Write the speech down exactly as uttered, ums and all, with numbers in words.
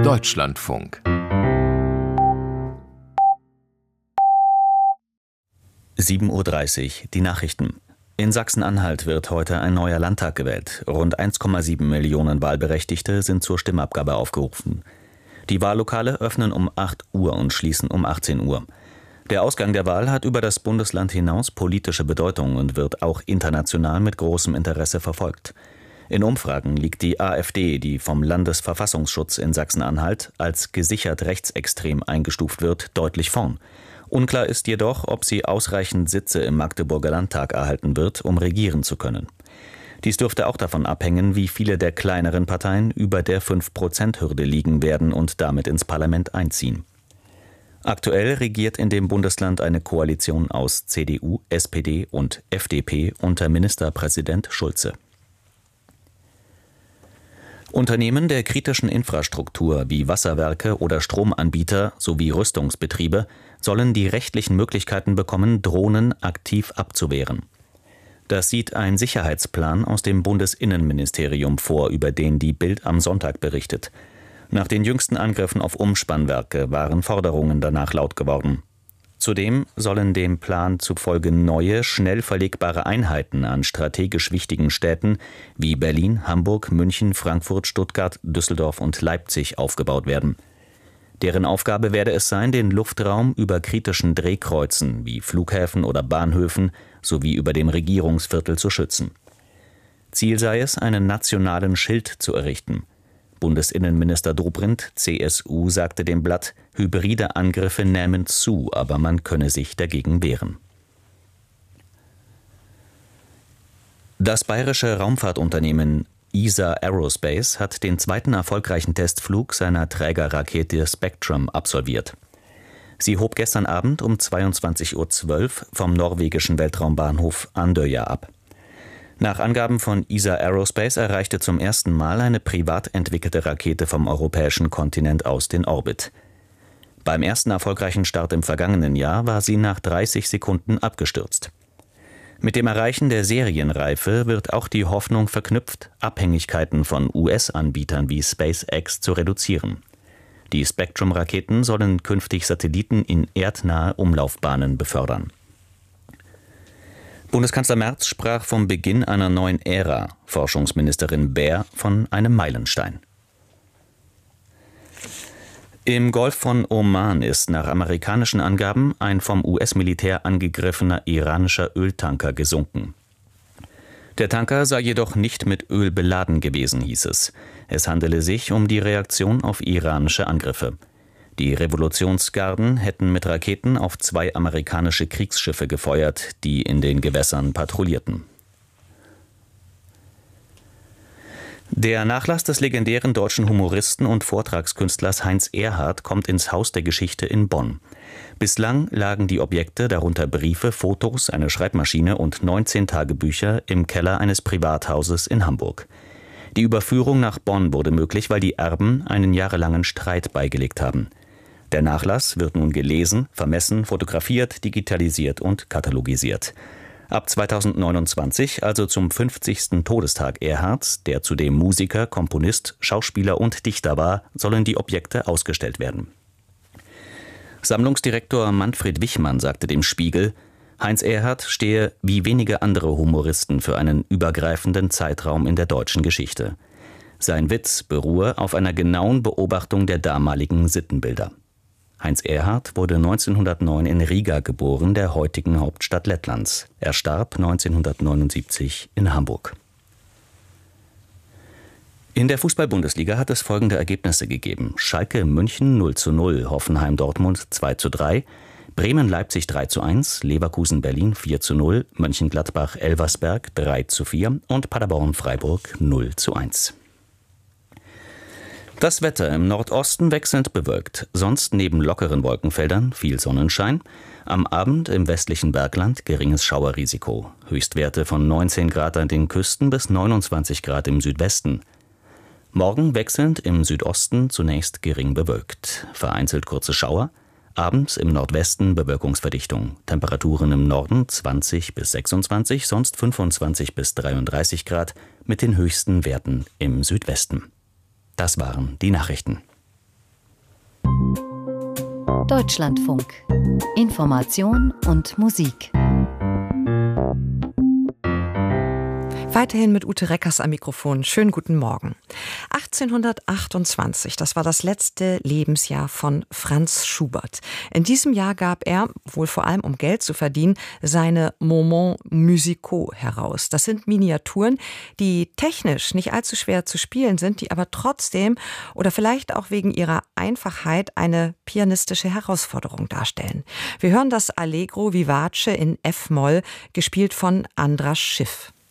Deutschlandfunk. sieben Uhr dreißig, die Nachrichten. In Sachsen-Anhalt wird heute ein neuer Landtag gewählt. Rund eins Komma sieben Millionen Wahlberechtigte sind zur Stimmabgabe aufgerufen. Die Wahllokale öffnen um acht Uhr und schließen um achtzehn Uhr. Der Ausgang der Wahl hat über das Bundesland hinaus politische Bedeutung und wird auch international mit großem Interesse verfolgt. In Umfragen liegt die AfD, die vom Landesverfassungsschutz in Sachsen-Anhalt als gesichert rechtsextrem eingestuft wird, deutlich vorn. Unklar ist jedoch, ob sie ausreichend Sitze im Magdeburger Landtag erhalten wird, um regieren zu können. Dies dürfte auch davon abhängen, wie viele der kleineren Parteien über der fünf Prozent Hürde liegen werden und damit ins Parlament einziehen. Aktuell regiert in dem Bundesland eine Koalition aus C D U, S P D und F D P unter Ministerpräsident Schulze. Unternehmen der kritischen Infrastruktur wie Wasserwerke oder Stromanbieter sowie Rüstungsbetriebe sollen die rechtlichen Möglichkeiten bekommen, Drohnen aktiv abzuwehren. Das sieht ein Sicherheitsplan aus dem Bundesinnenministerium vor, über den die Bild am Sonntag berichtet. Nach den jüngsten Angriffen auf Umspannwerke waren Forderungen danach laut geworden. Zudem sollen dem Plan zufolge neue, schnell verlegbare Einheiten an strategisch wichtigen Städten wie Berlin, Hamburg, München, Frankfurt, Stuttgart, Düsseldorf und Leipzig aufgebaut werden. Deren Aufgabe werde es sein, den Luftraum über kritischen Drehkreuzen wie Flughäfen oder Bahnhöfen sowie über dem Regierungsviertel zu schützen. Ziel sei es, einen nationalen Schild zu errichten. Bundesinnenminister Dobrindt, C S U, sagte dem Blatt, hybride Angriffe nähmen zu, aber man könne sich dagegen wehren. Das bayerische Raumfahrtunternehmen E S A Aerospace hat den zweiten erfolgreichen Testflug seiner Trägerrakete Spectrum absolviert. Sie hob gestern Abend um zweiundzwanzig Uhr zwölf vom norwegischen Weltraumbahnhof Andøya ab. Nach Angaben von E S A Aerospace erreichte zum ersten Mal eine privat entwickelte Rakete vom europäischen Kontinent aus den Orbit. Beim ersten erfolgreichen Start im vergangenen Jahr war sie nach dreißig Sekunden abgestürzt. Mit dem Erreichen der Serienreife wird auch die Hoffnung verknüpft, Abhängigkeiten von U S-Anbietern wie SpaceX zu reduzieren. Die Spectrum-Raketen sollen künftig Satelliten in erdnahe Umlaufbahnen befördern. Bundeskanzler Merz sprach vom Beginn einer neuen Ära, Forschungsministerin Baer von einem Meilenstein. Im Golf von Oman ist nach amerikanischen Angaben ein vom U S-Militär angegriffener iranischer Öltanker gesunken. Der Tanker sei jedoch nicht mit Öl beladen gewesen, hieß es. Es handele sich um die Reaktion auf iranische Angriffe. Die Revolutionsgarden hätten mit Raketen auf zwei amerikanische Kriegsschiffe gefeuert, die in den Gewässern patrouillierten. Der Nachlass des legendären deutschen Humoristen und Vortragskünstlers Heinz Erhardt kommt ins Haus der Geschichte in Bonn. Bislang lagen die Objekte, darunter Briefe, Fotos, eine Schreibmaschine und neunzehn Tagebücher im Keller eines Privathauses in Hamburg. Die Überführung nach Bonn wurde möglich, weil die Erben einen jahrelangen Streit beigelegt haben. Der Nachlass wird nun gelesen, vermessen, fotografiert, digitalisiert und katalogisiert. Ab zweitausendneunundzwanzig, also zum fünfzigsten Todestag Erhardts, der zudem Musiker, Komponist, Schauspieler und Dichter war, sollen die Objekte ausgestellt werden. Sammlungsdirektor Manfred Wichmann sagte dem Spiegel, Heinz Erhardt stehe wie wenige andere Humoristen für einen übergreifenden Zeitraum in der deutschen Geschichte. Sein Witz beruhe auf einer genauen Beobachtung der damaligen Sittenbilder. Heinz Erhardt wurde neunzehnhundertneun in Riga geboren, der heutigen Hauptstadt Lettlands. Er starb neunzehnhundertneunundsiebzig in Hamburg. In der Fußball-Bundesliga hat es folgende Ergebnisse gegeben. Schalke München null zu null, Hoffenheim Dortmund zwei zu drei, Bremen Leipzig drei zu eins, Leverkusen Berlin vier zu null, Mönchengladbach Elversberg drei zu vier und Paderborn Freiburg null zu eins. Das Wetter im Nordosten wechselnd bewölkt, sonst neben lockeren Wolkenfeldern viel Sonnenschein. Am Abend im westlichen Bergland geringes Schauerrisiko. Höchstwerte von neunzehn Grad an den Küsten bis neunundzwanzig Grad im Südwesten. Morgen wechselnd im Südosten zunächst gering bewölkt. Vereinzelt kurze Schauer. Abends im Nordwesten Bewölkungsverdichtung. Temperaturen im Norden zwanzig bis sechsundzwanzig, sonst fünfundzwanzig bis dreiunddreißig Grad mit den höchsten Werten im Südwesten. Das waren die Nachrichten. Deutschlandfunk. Information und Musik. Weiterhin mit Ute Reckers am Mikrofon. Schönen guten Morgen. achtzehnhundertachtundzwanzig, das war das letzte Lebensjahr von Franz Schubert. In diesem Jahr gab er, wohl vor allem um Geld zu verdienen, seine Moments musicaux heraus. Das sind Miniaturen, die technisch nicht allzu schwer zu spielen sind, die aber trotzdem oder vielleicht auch wegen ihrer Einfachheit eine pianistische Herausforderung darstellen. Wir hören das Allegro vivace in F-Moll, gespielt von Andras Schiff.